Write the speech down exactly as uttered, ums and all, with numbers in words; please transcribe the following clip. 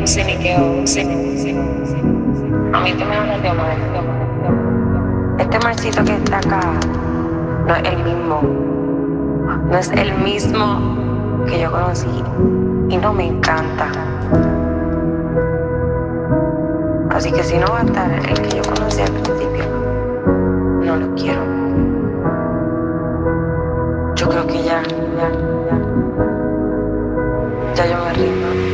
Ciniqueo, ciniqueo. A mí tú me hablas de Omar. Este marcito que está acá no es el mismo. No es el mismo que yo conocí. Y no me encanta. Así que si no va a estar el que yo conocí al principio, no lo quiero. Yo creo que ya, ya, ya, ya yo me rindo.